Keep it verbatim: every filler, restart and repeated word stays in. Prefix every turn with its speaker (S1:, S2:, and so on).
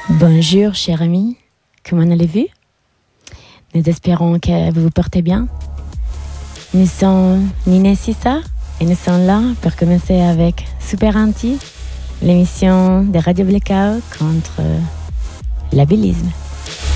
S1: Bonjour, chers amis. Comment allez-vous? Nous espérons que vous vous portez bien. Nous sommes Nina et Sissa et nous sommes là pour commencer avec Super Anti, l'émission de Radio Blackout contre l'abilisme.